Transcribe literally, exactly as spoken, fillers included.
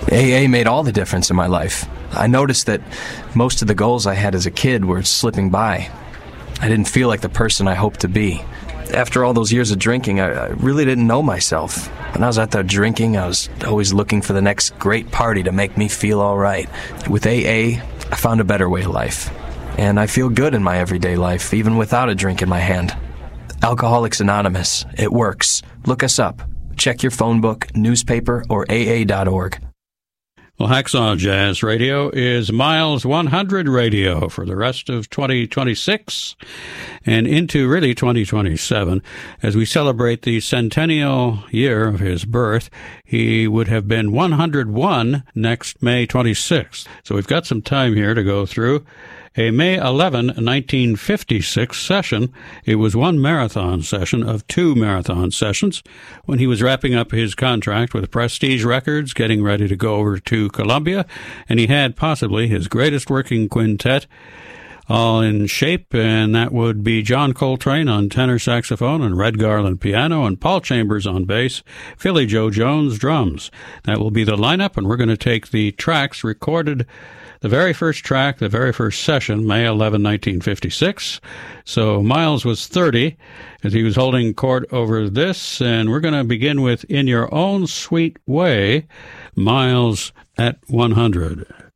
A A made all the difference in my life. I noticed that most of the goals I had as a kid were slipping by. I didn't feel like the person I hoped to be. After all those years of drinking, I, I really didn't know myself. When I was out there drinking, I was always looking for the next great party to make me feel all right. With A A, I found a better way of life. And I feel good in my everyday life, even without a drink in my hand. Alcoholics Anonymous. It works. Look us up. Check your phone book, newspaper, or A A dot org. Well, Hacksaw Jazz Radio is Miles one hundred Radio for the rest of twenty twenty-six and into really twenty twenty-seven. As we celebrate the centennial year of his birth, he would have been one hundred one next May twenty-sixth. So we've got some time here to go through. A May eleventh, nineteen fifty-six session. It was one marathon session of two marathon sessions when he was wrapping up his contract with Prestige Records, getting ready to go over to Columbia, and he had possibly his greatest working quintet all in shape, and that would be John Coltrane on tenor saxophone and Red Garland piano and Paul Chambers on bass, Philly Joe Jones drums. That will be the lineup, and we're going to take the tracks recorded. The very first track, the very first session, May eleventh, nineteen fifty-six. So Miles was thirty as he was holding court over this, and we're going to begin with In Your Own Sweet Way, Miles at one hundred.